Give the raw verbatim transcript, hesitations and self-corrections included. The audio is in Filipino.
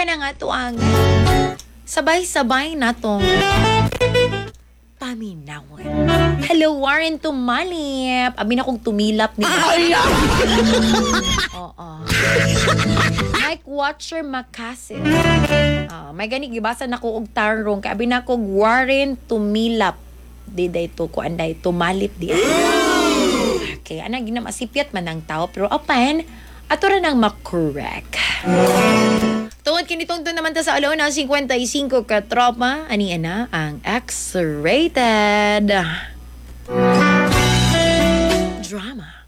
ka na nga to ang sabay-sabay na tong paminawon. Hello, Warren Tumalip. Abi na kong tumilap ni Oo. Mike Watcher Macasis. Uh, may gani gibasa na ko og tarong kay abi na kog Warren Tumilap. Di day to ko anday tumalip di. Okay, ana gina masipyat man ang tao pero apan ato ra nang makorek. Tungod kinitong to naman ta sa alaw na fifty-five ka tropa, ani ana ang X-rated drama.